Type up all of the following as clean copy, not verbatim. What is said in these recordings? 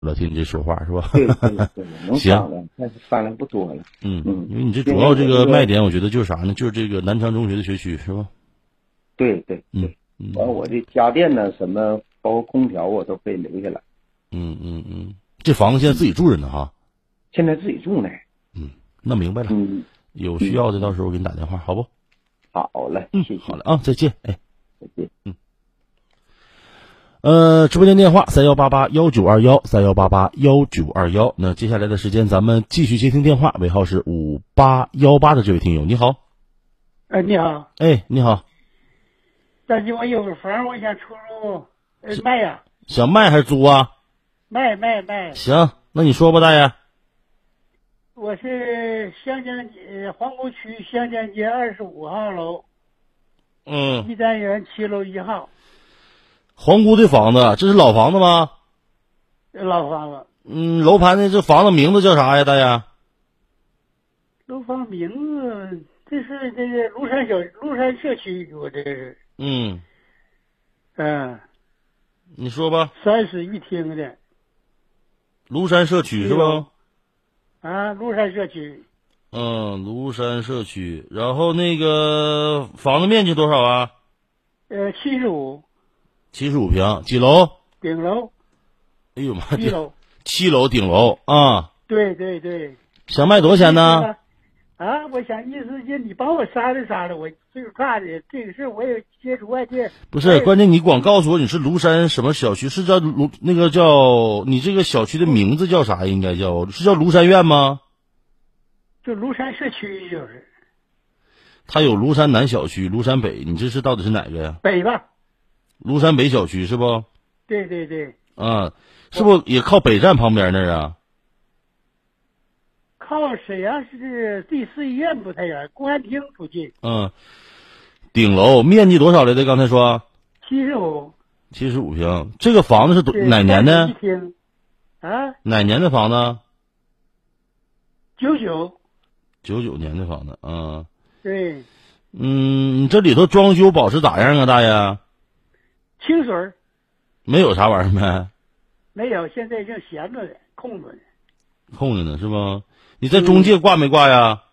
老听你这说话是吧？ 对对对，能行商量，但是商量不多了。 因为你这主要这个卖点，我觉得就是啥呢？就是这个南昌中学的学区是吧？ 对对对，完我这家电呢，什么包括空调，我都可以留下来。 这房子现在自己住着呢哈？ 现在自己住呢。 那明白了。有需要的到时候给你打电话，好不？ 好嘞，谢谢。 好嘞啊，再见，哎， 再见。 直播间电话31881921，31881921。那接下来的时间，咱们继续接听电话，尾号是5818的这位听友，你好。 你好。 哎，你好。 大姐，我有个房，我想出入，卖呀。 想卖还是租啊？ 卖。 行，那你说吧，大爷。 我是湘江皇姑区湘江街25号楼。一单元7楼1号。 皇姑的房子，这是老房子吗？ 老房子。 楼盘的这房子名字叫啥呀，大爷？ 楼房名字，这是这个庐山社区，我这是。 你说吧。 31厅的。 庐山社区是吧？ 庐山社区。 庐山社区。然后那个房子面积多少啊 ？75。 75平，几楼？ 顶楼。 哎呦妈 ！7楼。 7楼顶楼啊。 对对对。 想卖多少钱呢？ 我想意思就你帮我商量商量，我岁数大的这个事我也接触外界。 不是，关键你光告诉我你是庐山什么小区，是叫那个叫你这个小区的名字叫啥？应该是叫庐山苑吗？ 就庐山社区就是。 它有庐山南小区、庐山北，你这是到底是哪个呀？ 北吧。 庐山北小区是不？ 对对对。 是不也靠北站旁边那儿啊？ 靠沈阳市第4医院不太远，公安厅附近。 顶楼面积多少来的？刚才说 75 平。这个房子是哪年的？ 一厅。 哪年的房子 ？99 年的房子。 对。 你这里头装修保持咋样啊，大爷？ 清水。 没有啥玩意儿呗？ 没有，现在正闲着呢，空着呢是吧？你在中介挂没挂呀？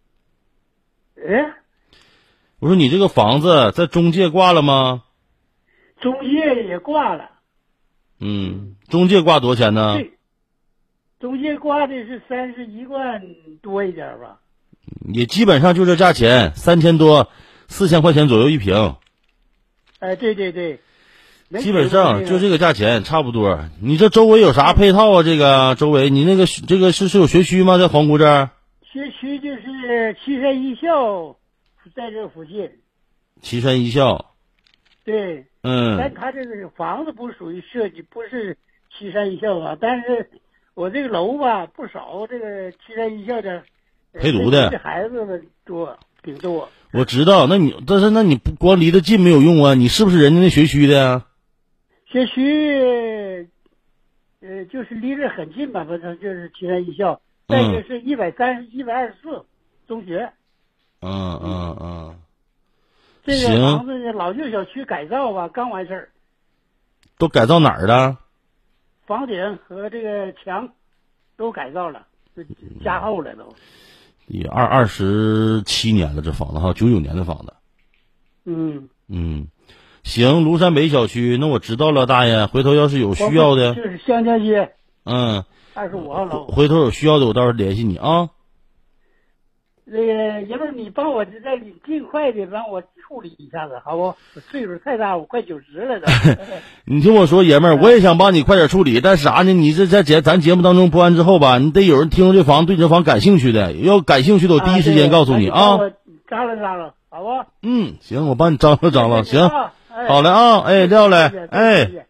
我说你这个房子在中介挂了吗？ 中介也挂了。 中介挂多少钱呢？ 中介挂的是31万多一点吧。 也基本上就这价钱，3000多，4000块钱左右一平。 对对对。 基本上就这个价钱差不多。你这周围有啥配套啊？这个周围你那个这个是有学区吗？在皇姑这儿？ 学区就是岐山艺校，在这附近。 岐山艺校。 对。但他这个房子不属于设计，不是岐山艺校啊。但是我这个楼吧不少，这个岐山艺校的陪读的孩子们多，挺多。 我知道，但是你不光离得近没有用啊，你是不是人家那学区的呀？ 学区，就是离这很近吧，反正就是岐山艺校，再一个是124中学。这个房子呢，老旧小区改造吧，刚完事儿。 都改造哪儿了？ 房顶和这个墙都改造了，加厚了都。 也27年了，这房子哈，99年的房子。行，庐山北小区，那我知道了，大爷。回头要是有需要的， 就是湘江街 25 号楼。 回头有需要的，我到时候联系你啊。 那个爷们儿，你帮我尽快的帮我处理一下子，好不？我岁数太大，我快90了都。 你听我说，爷们儿，我也想帮你快点处理，但是啥呢？你这在咱节目当中播完之后吧，你得有人听这房对这房感兴趣的，要感兴趣的，我第一时间告诉你啊。 张罗，好不？ 行，我帮你张罗，行。好嘞啊，撂嘞，